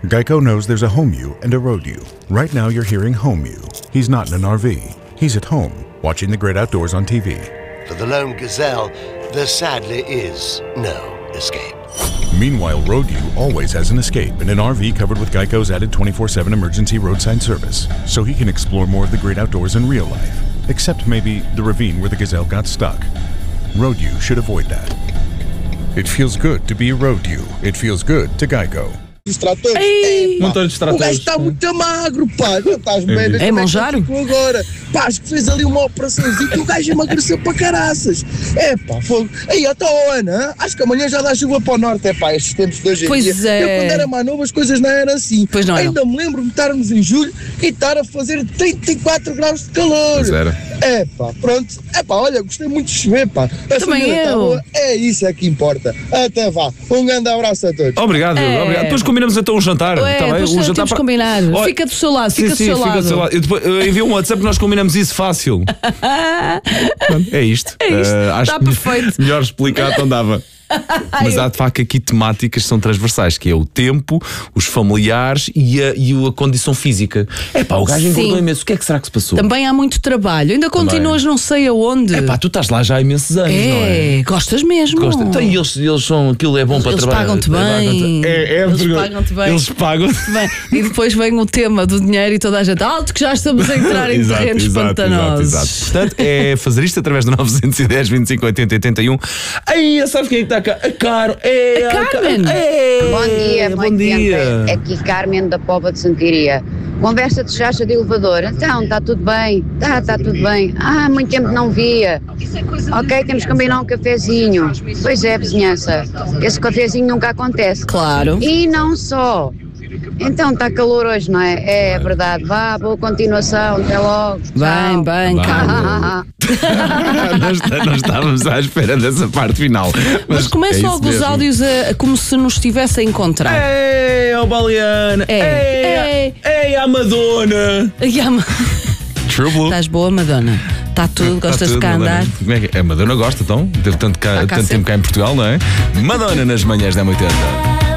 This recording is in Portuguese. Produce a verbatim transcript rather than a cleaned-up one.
Geico knows there's a home you and a road you. Right now you're hearing home you. He's not in an R V. He's at home, watching the great outdoors on T V. For the lone gazelle, there sadly is no escape. Meanwhile, road you always has an escape in an R V covered with Geico's added twenty-four seven emergency roadside service, so he can explore more of the great outdoors in real life. Except maybe the ravine where the gazelle got stuck. Road you should avoid that. It feels good to be a road you. It feels good to Geico. Os tratores. Ei, É, pá, montões de o tratores. gajo está muito magro, pá. Não estás bem? É Monjaro? Agora, pá, acho que fez ali uma operaçãozinha e o gajo emagreceu para caraças. É, pá, fogo. Aí, até a Ana, acho que amanhã já dá chuva para o norte. É, pá, estes tempos de hoje em Pois dia. é. Eu, quando era mais novo, as coisas não eram assim. Pois não eram. Ainda me lembro de estarmos em julho e estar a fazer trinta e quatro graus de calor. Pois era. É, pá, pronto. É, pá, olha, gostei muito de chover, pá. A Também família está eu. boa. É isso é que importa. Até vá. Um grande abraço a todos. É. Obrigado, obrigado. Depois combinamos então um jantar. Ué, tá bem? depois Um temos jantar que para- combinar. Olha, Fica do seu lado, sim, fica do sim, seu fica lado. do seu lado. Eu, depois, eu enviei um WhatsApp e nós combinamos isso fácil. Pronto, é isto. É isto. Eh, acho Está que perfeito. melhor explicado não dava. Mas há de facto aqui temáticas que são transversais, que é o tempo, os familiares e a, e a condição física. É pá, o gajo Sim. engordou imenso. O que é que será que se passou? Também há muito trabalho. Ainda continuas não sei aonde. É pá, tu estás lá já há imensos anos, não é? É, gostas mesmo. Gosta. Então, e eles, eles são, aquilo é bom para Eles trabalhar. pagam-te bem. É, é Eles porque- pagam-te bem. Eles pagam-te Bem, e depois vem o tema do dinheiro e toda a gente alto que já estamos a entrar em Exato, terrenos exato, pantanosos. exato, exato. Portanto, é fazer isto através do nove um zero, vinte e cinco, oitenta, oitenta e um. Aí, sabes quem é que está cá? A Caro. É, A Carmen. É, Bom dia, bom muito dia. Aqui Carmen da Póvoa de Santiria. Conversa de chacha de elevador. Então, está tudo bem? Está, está tudo bem. Ah, muito tempo não via. Ok, temos que combinar um cafezinho. Pois é, vizinhança. Esse cafezinho nunca acontece. Claro. E não só. Então, está calor hoje, não é? É verdade. Vá, boa continuação. Até logo. Bem, Tchau. bem, Vai. Carmen. não, está- não estávamos à espera dessa parte final. Mas, Mas começa é isso logo os mesmo. áudios a, como se nos estivesse a encontrar. Ei, ó Baleana. É, Ei, ei, a Madonna. E a Ma- True Blue. Estás boa, Madonna? Está tudo? Tá Gostas tudo, de cá Madonna. andar? Como é que é? A Madonna gosta, então? Teve tanto, cá, Está cá tanto tempo sempre. cá em Portugal, não é? Madonna nas manhãs da oitenta.